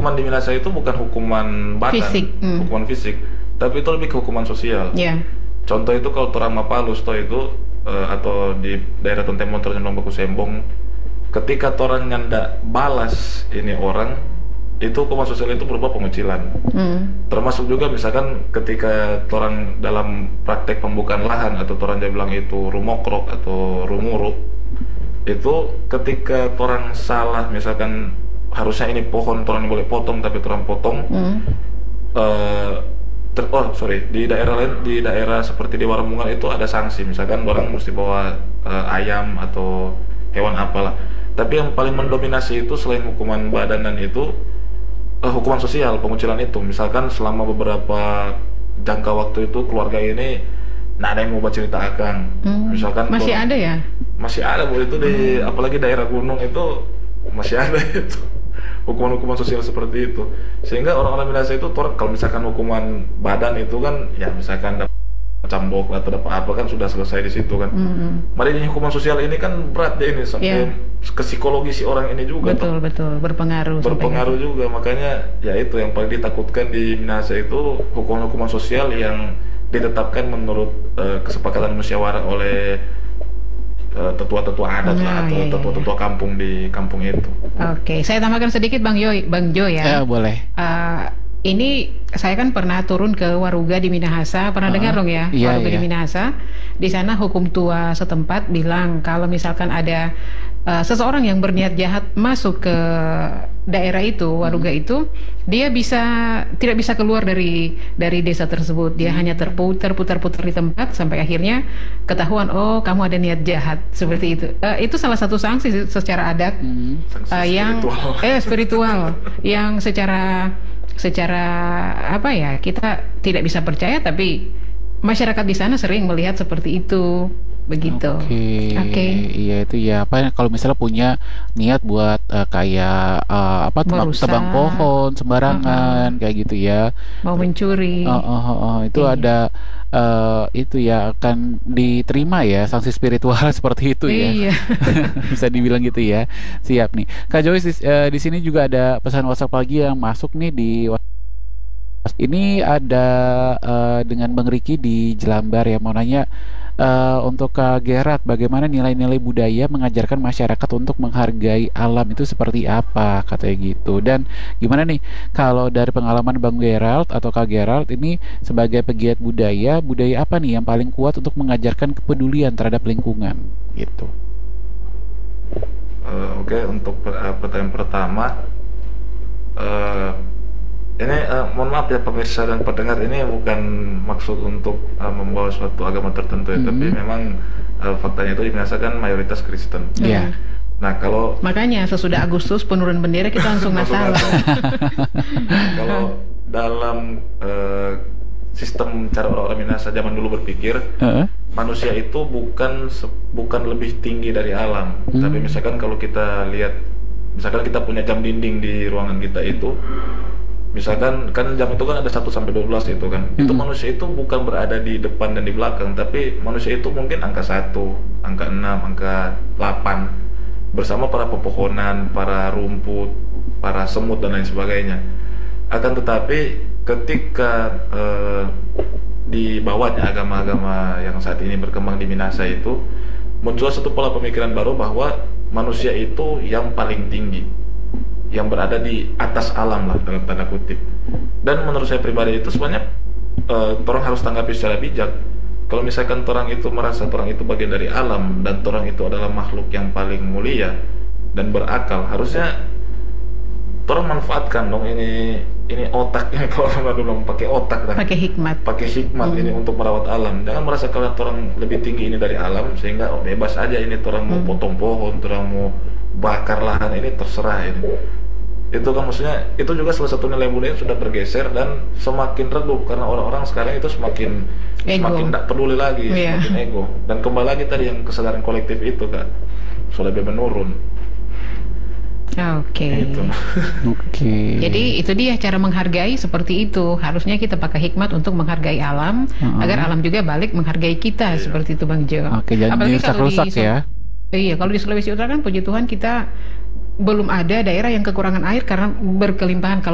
hukuman di Minahasa itu bukan hukuman badan, Fisik. hukuman fisik, tapi itu lebih ke hukuman sosial. Ya. Contoh itu kalau orang Mapalus toh itu atau di daerah Tonteng Montor yang Baku Sembong, ketika orang nyandak balas ini orang, itu hukuman sosial itu berupa pengucilan. Termasuk juga misalkan ketika orang dalam praktek pembukaan lahan atau orang dia bilang itu rumokrok atau rumuruk, itu ketika orang salah misalkan harusnya ini pohon orang boleh potong tapi orang potong, di daerah lain, di daerah seperti di Warungmungal itu ada sanksi, misalkan orang mesti bawa ayam atau hewan apalah. Tapi yang paling mendominasi itu selain hukuman badanan itu hukuman sosial, pengucilan itu. Misalkan selama beberapa jangka waktu itu keluarga ini nggak ada yang mau baca cerita akang. Misalkan Masih ada ya? Masih ada Bu, itu di apalagi daerah gunung itu masih ada itu hukuman-hukuman sosial seperti itu. Sehingga orang-orang Minahasa itu kalau misalkan hukuman badan itu kan ya misalkan dapat cambok atau dapat apa kan sudah selesai di situ kan. Mari ini hukuman sosial ini kan berat ya ini sampai ke psikologi si orang ini juga. Betul berpengaruh juga, makanya ya itu yang paling ditakutkan di Minahasa itu hukuman-hukuman sosial yang ditetapkan menurut kesepakatan musyawarah oleh tetua-tetua adat atau tetua-tetua kampung di kampung itu. Oke, saya tambahkan sedikit Bang Jo ya. Ya boleh. Ini saya kan pernah turun ke Waruga di Minahasa, pernah dengar dong ya? Waruga di Minahasa. Di sana hukum tua setempat bilang kalau misalkan ada seseorang yang berniat jahat masuk ke daerah itu, Waruga itu, dia tidak bisa keluar dari desa tersebut. Dia hanya putar di tempat sampai akhirnya ketahuan, oh kamu ada niat jahat seperti itu. Itu salah satu sanksi secara adat yang spiritual yang secara apa ya, kita tidak bisa percaya, tapi masyarakat di sana sering melihat seperti itu. Begitu. Oke. Iya itu ya, apa kalau misalnya punya niat buat kayak tebang pohon sembarangan kayak gitu ya, mau mencuri, itu ada itu ya akan diterima ya sanksi spiritual seperti itu ya. Iya. Bisa dibilang gitu ya. Siap nih Kak Joyce, di sini juga ada pesan WhatsApp lagi yang masuk nih di ini ada dengan Bang Riki di Jelambar ya, mau nanya untuk Kak Gerard, bagaimana nilai-nilai budaya mengajarkan masyarakat untuk menghargai alam itu seperti apa katanya gitu. Dan gimana nih kalau dari pengalaman Bang Gerard atau Kak Gerard ini sebagai pegiat budaya apa nih yang paling kuat untuk mengajarkan kepedulian terhadap lingkungan gitu. Oke, untuk pertanyaan pertama, ini mohon maaf ya pemirsa dan pendengar, ini bukan maksud untuk membawa suatu agama tertentu ya, tapi memang faktanya itu dirasakan mayoritas Kristen. Nah kalau makanya sesudah Agustus penurunan bendera kita langsung Natal. Kalau dalam sistem cara orang-orang Minahasa zaman dulu berpikir, manusia itu bukan lebih tinggi dari alam. Tapi misalkan kalau kita lihat, misalkan kita punya jam dinding di ruangan kita itu, misalkan kan jam itu kan ada 1 sampai 12 itu kan. Itu manusia itu bukan berada di depan dan di belakang, tapi manusia itu mungkin angka 1, angka 6, angka 8 bersama para pepohonan, para rumput, para semut dan lain sebagainya. Akan tetapi ketika di bawahnya agama-agama yang saat ini berkembang di Minahasa itu muncul satu pola pemikiran baru bahwa manusia itu yang paling tinggi, yang berada di atas alam lah dalam tanda kutip. Dan menurut saya pribadi itu sebenarnya orang harus tanggapi secara bijak. Kalau misalkan orang itu merasa orang itu bagian dari alam dan orang itu adalah makhluk yang paling mulia dan berakal, harusnya orang manfaatkan dong ini otaknya. Kalau orang bilang pakai otak dan pakai hikmat ini untuk merawat alam. Jangan merasa kalau orang lebih tinggi ini dari alam sehingga bebas aja ini orang mau potong pohon, orang mau bakar lahan, ini terserah ini. Itu kan maksudnya itu juga salah satu nilai budaya yang sudah bergeser dan semakin redup karena orang-orang sekarang itu semakin tidak peduli lagi, semakin ego. Dan kembali lagi tadi yang kesadaran kolektif itu Kak sudah lebih menurun. Oke. Jadi itu dia cara menghargai seperti itu. Harusnya kita pakai hikmat untuk menghargai alam agar alam juga balik menghargai kita seperti itu Bang Jo. Jangan rusak ya. Iya, kalau di Sulawesi Utara kan puji Tuhan kita belum ada daerah yang kekurangan air karena berkelimpahan.